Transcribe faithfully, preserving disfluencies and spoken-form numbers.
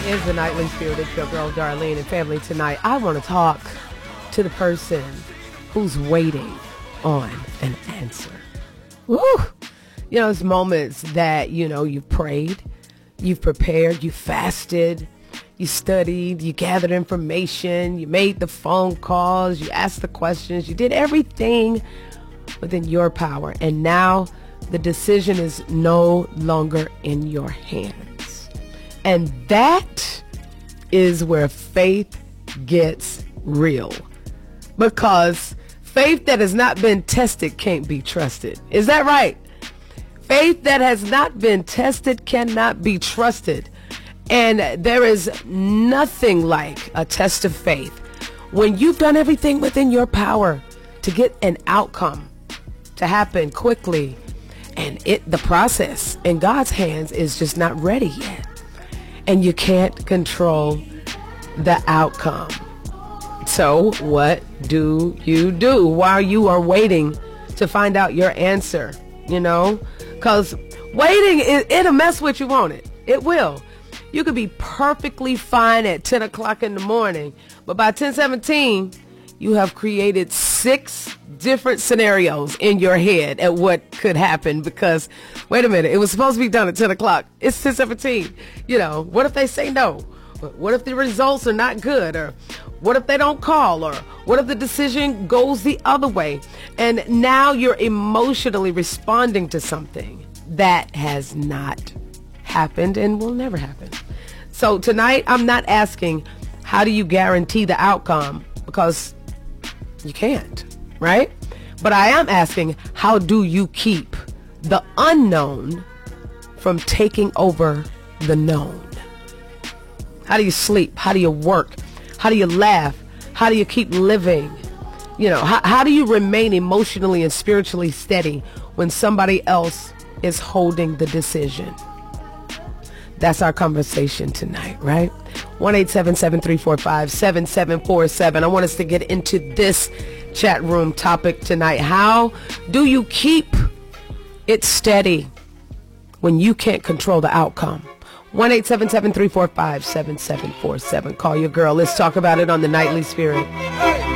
is the Nightly Spirit. It's your girl Darlene and family. Tonight I want to talk to the person who's waiting on an answer. Woo! You know, it's moments that, you know, you've prayed, you've prepared, you fasted, you studied, you gathered information, you made the phone calls, you asked the questions, you did everything within your power. And now the decision is no longer in your hands. And that is where faith gets real. Because faith that has not been tested can't be trusted. Is that right? Faith that has not been tested cannot be trusted. And there is nothing like a test of faith when you've done everything within your power to get an outcome to happen quickly, and it the process in God's hands is just not ready yet, and you can't control the outcome. So what do you do while you are waiting to find out your answer? You know, because waiting, it, it'll mess with you, won't it? It will. You could be perfectly fine at ten o'clock in the morning, but by ten seventeen, you have created six different scenarios in your head at what could happen because, wait a minute, it was supposed to be done at ten o'clock. It's ten seventeen. You know, what if they say no? What if the results are not good? Or what if they don't call? Or what if the decision goes the other way? And now you're emotionally responding to something that has not happened and will never happen. So tonight, I'm not asking, how do you guarantee the outcome? Because you can't, right? But I am asking, how do you keep the unknown from taking over the known? How do you sleep? How do you work? How do you laugh? How do you keep living? You know, how, how do you remain emotionally and spiritually steady when somebody else is holding the decision? That's our conversation tonight, right? one eight seven seven, three four five, seven seven four seven. I want us to get into this chat room topic tonight. How do you keep it steady when you can't control the outcome? one eight seven seven, three four five, seven seven four seven. Call your girl. Let's talk about it on the Nightly Spirit.